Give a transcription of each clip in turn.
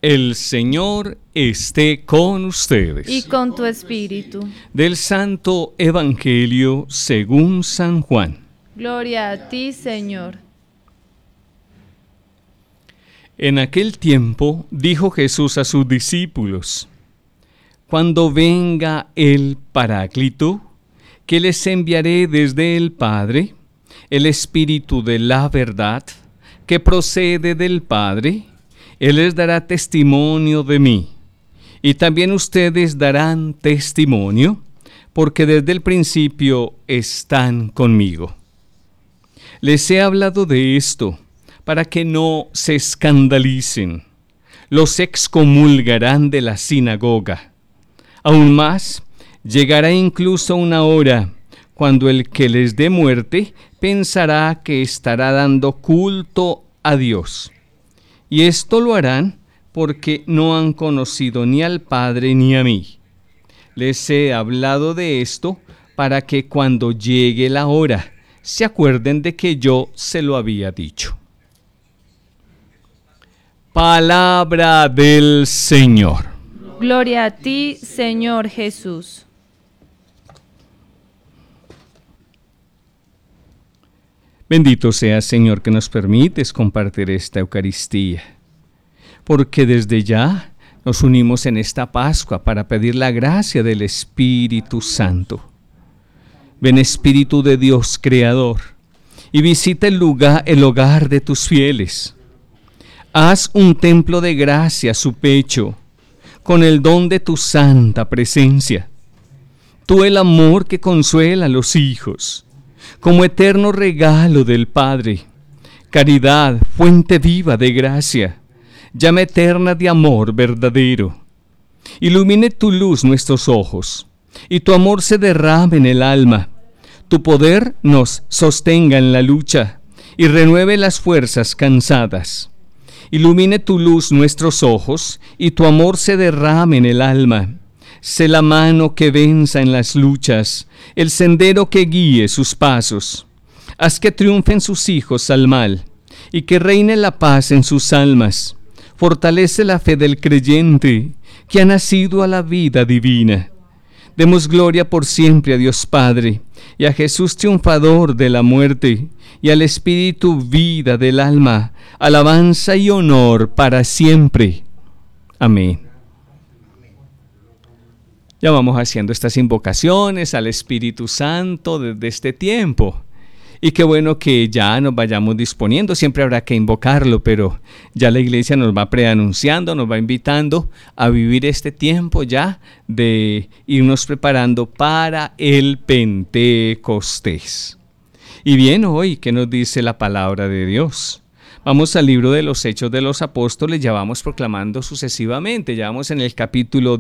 El Señor esté con ustedes. Y con tu espíritu. Del Santo Evangelio según San Juan. Gloria a ti, Señor. En aquel tiempo dijo Jesús a sus discípulos: Cuando venga el Paráclito, que les enviaré desde el Padre, el Espíritu de la verdad, que procede del Padre, Él les dará testimonio de mí. Y también ustedes darán testimonio, porque desde el principio están conmigo. Les he hablado de esto, para que no se escandalicen. Los excomulgarán de la sinagoga. Aún más, llegará incluso una hora cuando el que les dé muerte pensará que estará dando culto a Dios. Y esto lo harán porque no han conocido ni al Padre ni a mí. Les he hablado de esto para que cuando llegue la hora se acuerden de que yo se lo había dicho. Palabra del Señor. Gloria a ti, Señor Jesús. Bendito seas, Señor, que nos permites compartir esta Eucaristía, porque desde ya nos unimos en esta Pascua para pedir la gracia del Espíritu Santo. Ven, Espíritu de Dios Creador, y visita el hogar de tus fieles. Haz un templo de gracia a su pecho, con el don de tu santa presencia. Tú, el amor que consuela a los hijos, como eterno regalo del Padre, caridad, fuente viva de gracia, llama eterna de amor verdadero. Ilumine tu luz nuestros ojos, y tu amor se derrame en el alma. Tu poder nos sostenga en la lucha, y renueve las fuerzas cansadas. Ilumine tu luz nuestros ojos, y tu amor se derrame en el alma. Sé la mano que venza en las luchas, el sendero que guíe sus pasos. Haz que triunfen sus hijos al mal, y que reine la paz en sus almas. Fortalece la fe del creyente, que ha nacido a la vida divina. Demos gloria por siempre a Dios Padre, y a Jesús triunfador de la muerte, y al Espíritu vida del alma, alabanza y honor para siempre. Amén. Ya vamos haciendo estas invocaciones al Espíritu Santo desde este tiempo. Y qué bueno que ya nos vayamos disponiendo, siempre habrá que invocarlo, pero ya la Iglesia nos va preanunciando, nos va invitando a vivir este tiempo ya de irnos preparando para el Pentecostés. Y bien, hoy, ¿qué nos dice la palabra de Dios? Vamos al libro de los Hechos de los Apóstoles, ya vamos proclamando sucesivamente, ya vamos en el capítulo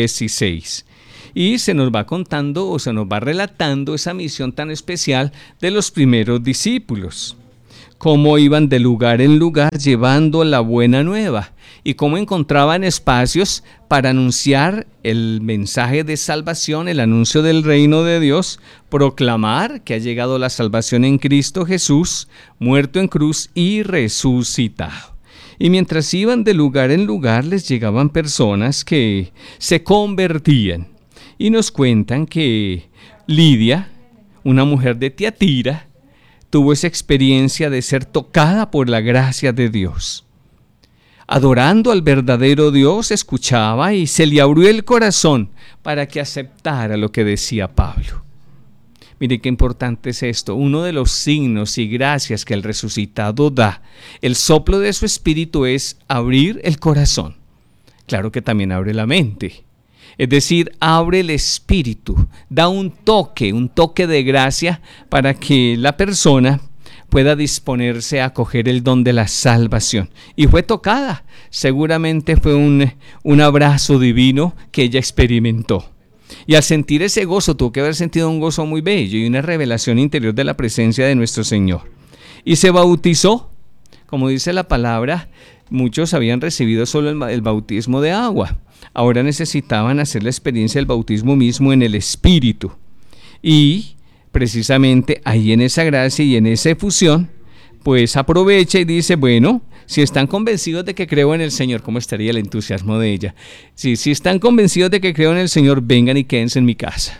16. Y se nos va contando o se nos va relatando esa misión tan especial de los primeros discípulos. Cómo iban de lugar en lugar llevando la buena nueva y cómo encontraban espacios para anunciar el mensaje de salvación, el anuncio del reino de Dios, proclamar que ha llegado la salvación en Cristo Jesús, muerto en cruz y resucitado. Y mientras iban de lugar en lugar les llegaban personas que se convertían. Y nos cuentan que Lidia, una mujer de Tiatira, tuvo esa experiencia de ser tocada por la gracia de Dios. Adorando al verdadero Dios, escuchaba y se le abrió el corazón para que aceptara lo que decía Pablo. Mire qué importante es esto. Uno de los signos y gracias que el resucitado da, el soplo de su espíritu, es abrir el corazón. Claro que también abre la mente. Es decir, abre el espíritu, da un toque de gracia para que la persona pueda disponerse a acoger el don de la salvación. Y fue tocada, seguramente fue un abrazo divino que ella experimentó. Y al sentir ese gozo, tuvo que haber sentido un gozo muy bello y una revelación interior de la presencia de nuestro Señor. Y se bautizó, como dice la palabra, muchos habían recibido solo el bautismo de agua. Ahora necesitaban hacer la experiencia del bautismo mismo en el Espíritu. Y precisamente ahí en esa gracia y en esa efusión, pues aprovecha y dice, bueno, si están convencidos de que creo en el Señor, ¿cómo estaría el entusiasmo de ella? Si están convencidos de que creo en el Señor, vengan y quédense en mi casa.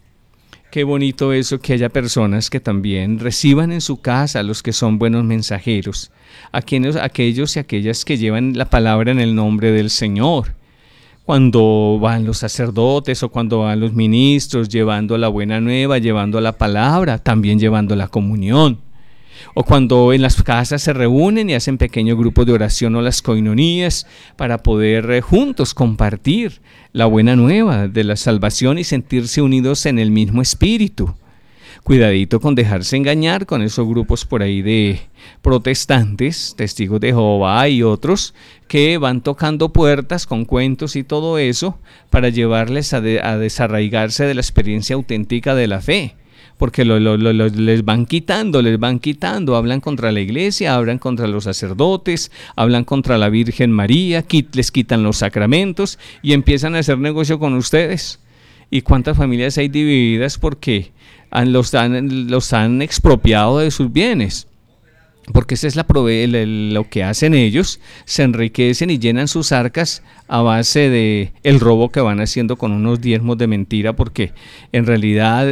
Qué bonito eso, que haya personas que también reciban en su casa a los que son buenos mensajeros, aquellos y aquellas que llevan la palabra en el nombre del Señor. Cuando van los sacerdotes o cuando van los ministros llevando la buena nueva, llevando la palabra, también llevando la comunión. O cuando en las casas se reúnen y hacen pequeños grupos de oración o las coinonías para poder juntos compartir la buena nueva de la salvación y sentirse unidos en el mismo espíritu. Cuidadito con dejarse engañar con esos grupos por ahí de protestantes, testigos de Jehová y otros que van tocando puertas con cuentos y todo eso para llevarles a desarraigarse de la experiencia auténtica de la fe. Porque les van quitando, hablan contra la iglesia, hablan contra los sacerdotes, hablan contra la Virgen María, les quitan los sacramentos y empiezan a hacer negocio con ustedes. ¿Y cuántas familias hay divididas porque los han expropiado de sus bienes? Porque esa es lo que hacen ellos, se enriquecen y llenan sus arcas a base de el robo que van haciendo con unos diezmos de mentira, porque en realidad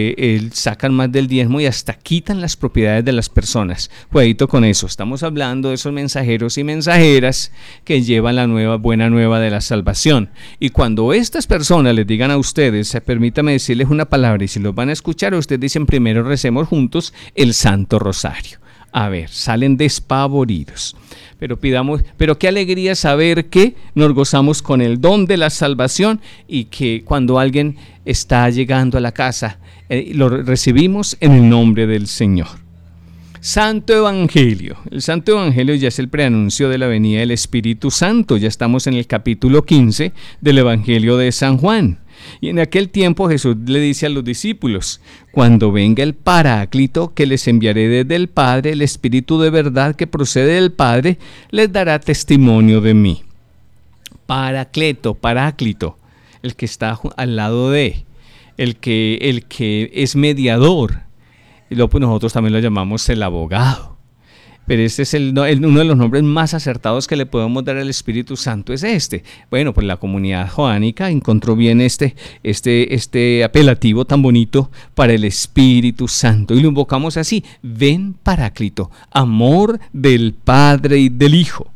sacan más del diezmo y hasta quitan las propiedades de las personas. Cuidadito con eso, estamos hablando de esos mensajeros y mensajeras que llevan la buena nueva de la salvación. Y cuando estas personas les digan a ustedes, permítame decirles una palabra, y si los van a escuchar, ustedes dicen primero recemos juntos el Santo Rosario. A ver, salen despavoridos. Pero qué alegría saber que nos gozamos con el don de la salvación y que cuando alguien está llegando a la casa, lo recibimos en el nombre del Señor. Santo Evangelio. El Santo Evangelio ya es el preanuncio de la venida del Espíritu Santo. Ya estamos en el capítulo 15 del Evangelio de San Juan. Y en aquel tiempo Jesús le dice a los discípulos: cuando venga el Paráclito que les enviaré desde el Padre, el Espíritu de verdad que procede del Padre, les dará testimonio de mí. Paráclito, el que está al lado de, el que es mediador. Y luego nosotros también lo llamamos el abogado. Pero este es uno de los nombres más acertados que le podemos dar al Espíritu Santo, es este. Bueno, pues la comunidad joánica encontró bien este apelativo tan bonito para el Espíritu Santo. Y lo invocamos así: ven Paráclito, amor del Padre y del Hijo.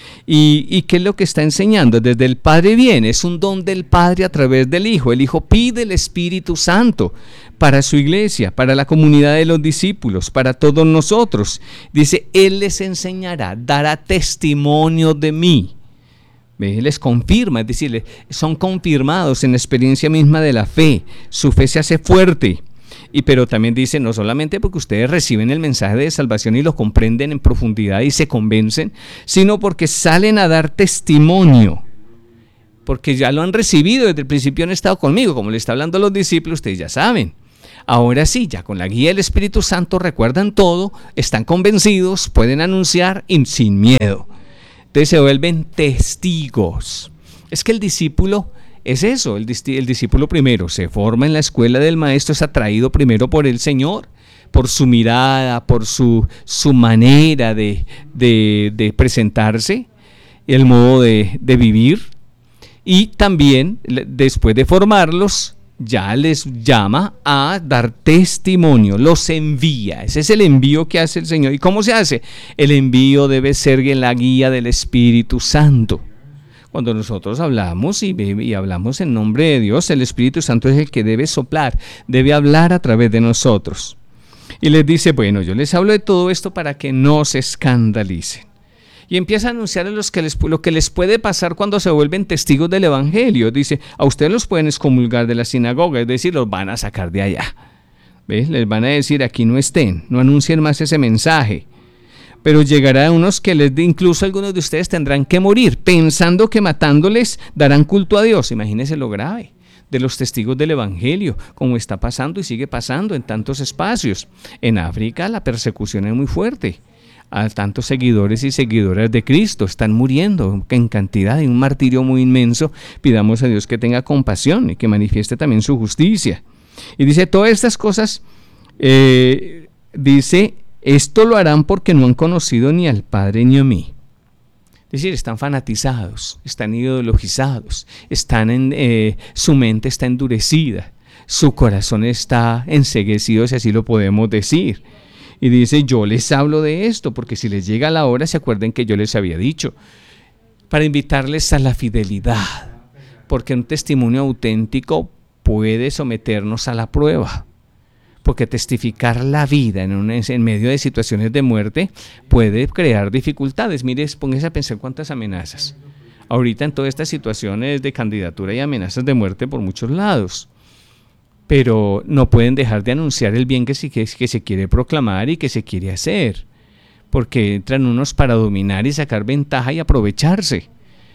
¿Y qué es lo que está enseñando? Desde el Padre viene, es un don del Padre a través del Hijo. El Hijo pide el Espíritu Santo para su iglesia, para la comunidad de los discípulos, para todos nosotros. Dice, Él les enseñará, dará testimonio de mí. Les confirma, es decir, son confirmados en la experiencia misma de la fe. Su fe se hace fuerte. Pero también dice, no solamente porque ustedes reciben el mensaje de salvación y lo comprenden en profundidad y se convencen, sino porque salen a dar testimonio, porque ya lo han recibido, desde el principio han estado conmigo, como le está hablando a los discípulos, ustedes ya saben. Ahora sí, ya con la guía del Espíritu Santo recuerdan todo, están convencidos, pueden anunciar y sin miedo. Entonces se vuelven testigos. Es que el discípulo es eso, el discípulo primero se forma en la escuela del maestro, es atraído primero por el Señor, por su mirada, por su manera de presentarse, el modo de vivir, y también después de formarlos ya les llama a dar testimonio, los envía. Ese es el envío que hace el Señor. ¿Y cómo se hace? El envío debe ser en la guía del Espíritu Santo. Cuando nosotros hablamos y hablamos en nombre de Dios, el Espíritu Santo es el que debe soplar, debe hablar a través de nosotros. Y les dice, bueno, yo les hablo de todo esto para que no se escandalicen. Y empieza a anunciar lo que les puede pasar cuando se vuelven testigos del Evangelio. Dice, a ustedes los pueden excomulgar de la sinagoga, es decir, los van a sacar de allá. ¿Ves? Les van a decir, aquí no estén, no anuncien más ese mensaje. Pero llegará unos que incluso algunos de ustedes tendrán que morir, pensando que matándoles darán culto a Dios. Imagínense lo grave de los testigos del Evangelio, como está pasando y sigue pasando en tantos espacios. En África la persecución es muy fuerte. A tantos seguidores y seguidoras de Cristo están muriendo en cantidad, en un martirio muy inmenso. Pidamos a Dios que tenga compasión y que manifieste también su justicia. Y dice todas estas cosas, dice Esto lo harán porque no han conocido ni al Padre ni a mí. Es decir, están fanatizados, están ideologizados, su mente está endurecida, su corazón está enceguecido, si así lo podemos decir. Y dice, yo les hablo de esto, porque si les llega la hora, se acuerden que yo les había dicho, para invitarles a la fidelidad, porque un testimonio auténtico puede someternos a la prueba. Porque testificar la vida en medio de situaciones de muerte puede crear dificultades. Mire, póngase a pensar cuántas amenazas. Ahorita en todas estas situaciones de candidatura hay amenazas de muerte por muchos lados. Pero no pueden dejar de anunciar el bien que se quiere proclamar y que se quiere hacer. Porque entran unos para dominar y sacar ventaja y aprovecharse.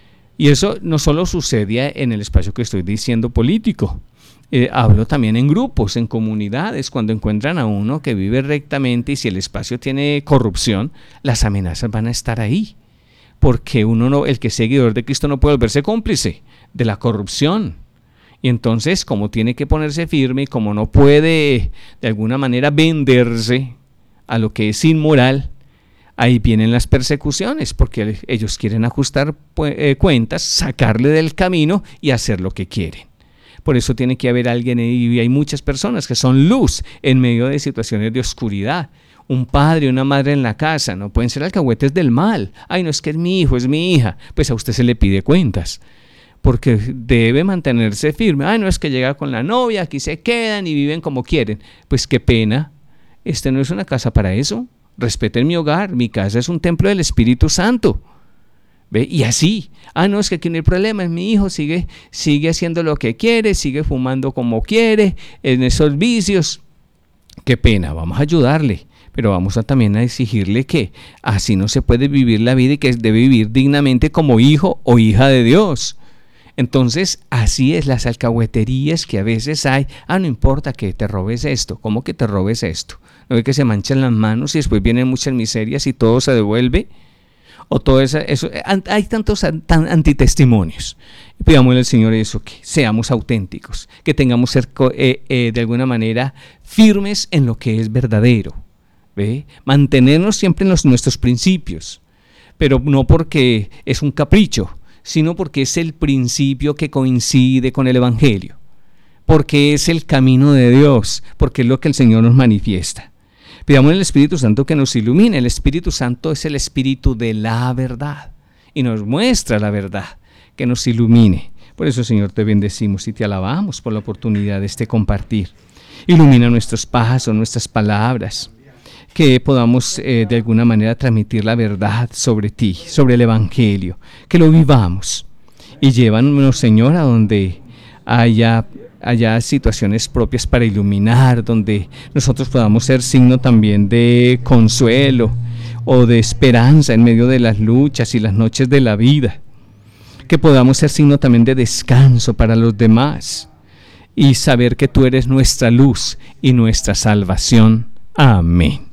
Y eso no solo sucede en el espacio que estoy diciendo político. Hablo también en grupos, en comunidades, cuando encuentran a uno que vive rectamente y si el espacio tiene corrupción, las amenazas van a estar ahí, porque el que es seguidor de Cristo no puede volverse cómplice de la corrupción. Y entonces, como tiene que ponerse firme y como no puede de alguna manera venderse a lo que es inmoral, ahí vienen las persecuciones, porque ellos quieren ajustar cuentas, sacarle del camino y hacer lo que quieren. Por eso tiene que haber alguien, y hay muchas personas que son luz en medio de situaciones de oscuridad. Un padre, una madre en la casa, no pueden ser alcahuetes del mal. Ay, no es que es mi hijo, es mi hija. Pues a usted se le pide cuentas, porque debe mantenerse firme. Ay, no es que llega con la novia, aquí se quedan y viven como quieren. Pues qué pena, no es una casa para eso. Respeten mi hogar, mi casa es un templo del Espíritu Santo. ¿Ve? Y así, no, es que aquí no hay problema, es mi hijo, sigue haciendo lo que quiere, sigue fumando como quiere, en esos vicios. Qué pena, vamos a ayudarle, pero vamos también a exigirle que así no se puede vivir la vida y que debe vivir dignamente como hijo o hija de Dios. Entonces, así es las alcahueterías que a veces hay. No importa que te robes esto, ¿cómo que te robes esto? ¿No ve que se manchan las manos y después vienen muchas miserias y todo se devuelve? O todo eso, hay tantos antitestimonios. Pidámosle al Señor eso, que seamos auténticos, que tengamos de alguna manera firmes en lo que es verdadero. ¿Ve? Mantenernos siempre en nuestros principios, pero no porque es un capricho, sino porque es el principio que coincide con el Evangelio, porque es el camino de Dios, porque es lo que el Señor nos manifiesta. Pidamos al Espíritu Santo que nos ilumine. El Espíritu Santo es el Espíritu de la verdad y nos muestra la verdad, que nos ilumine. Por eso, Señor, te bendecimos y te alabamos por la oportunidad de compartir. Ilumina nuestros pasos, nuestras palabras, que podamos de alguna manera transmitir la verdad sobre ti, sobre el Evangelio, que lo vivamos. Y llévanos, Señor, a donde haya situaciones propias para iluminar, donde nosotros podamos ser signo también de consuelo o de esperanza en medio de las luchas y las noches de la vida, que podamos ser signo también de descanso para los demás y saber que tú eres nuestra luz y nuestra salvación. Amén.